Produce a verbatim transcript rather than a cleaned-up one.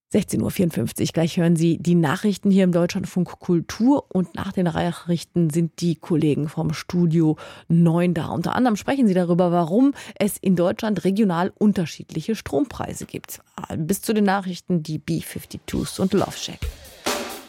sechzehn Uhr vierundfünfzig, gleich hören Sie die Nachrichten hier im Deutschlandfunk Kultur und nach den Nachrichten sind die Kollegen vom Studio neun da. Unter anderem sprechen sie darüber, warum es in Deutschland regional unterschiedliche Strompreise gibt. Bis zu den Nachrichten die B zweiundfünfzig und Love Shack.